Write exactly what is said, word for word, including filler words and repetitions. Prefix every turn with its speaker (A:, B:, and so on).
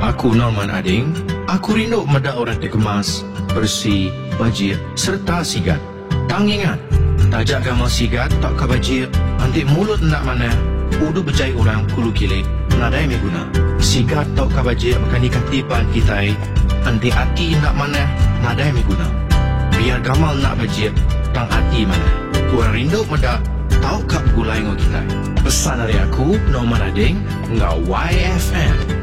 A: Aku Norman Ading. Aku rindu meda orang terkemas, bersih, bajir serta sigat. Tang ingat, tajak gamal sigat tak kabajir, antik mulut nak mana, udu berjai orang kulu kilik, nadai me guna. Sigat tak kabajir akan dikatipan kita, antik hati nak mana, nadai me guna. Biar gamal nak bajir, tang hati mana. Orang rindu meda, tahu kap gulai ngau kita. Pesan dari aku, Norman Ading, ngau Y F M.